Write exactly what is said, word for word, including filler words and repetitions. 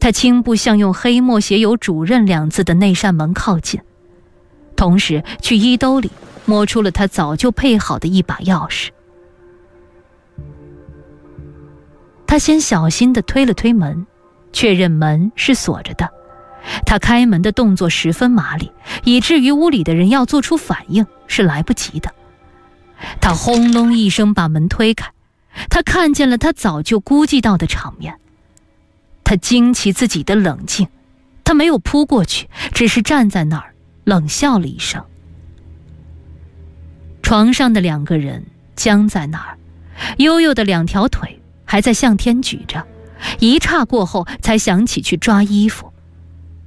他轻步向用黑墨写有主任两字的那扇门靠近，同时去衣兜里摸出了他早就配好的一把钥匙。他先小心地推了推门，确认门是锁着的。他开门的动作十分麻利，以至于屋里的人要做出反应是来不及的。他轰隆一声把门推开，他看见了他早就估计到的场面。他惊奇自己的冷静，他没有扑过去，只是站在那儿冷笑了一声。床上的两个人僵在那儿，悠悠的两条腿还在向天举着，一刹过后才想起去抓衣服。